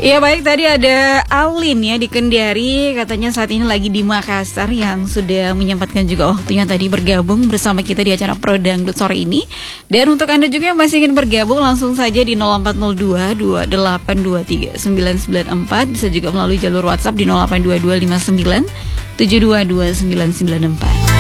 Iya baik, tadi ada Alin ya di Kendari, katanya saat ini lagi di Makassar, yang sudah menyempatkan juga waktunya tadi bergabung bersama kita di acara Pro Dangdut sore ini. Dan untuk Anda juga yang masih ingin bergabung, langsung saja di 0402 2823 994, bisa juga melalui jalur WhatsApp di 0822 59 722 994.